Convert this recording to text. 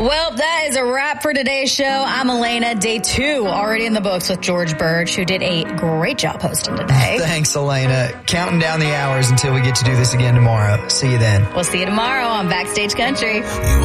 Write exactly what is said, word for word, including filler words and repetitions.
Well, that is a wrap for today's show. I'm Elena. Day two already in the books with George Birch, who did a great job hosting today. Thanks, Elena. Counting down the hours until we get to do this again tomorrow. See you then. We'll see you tomorrow on Backstage Country. You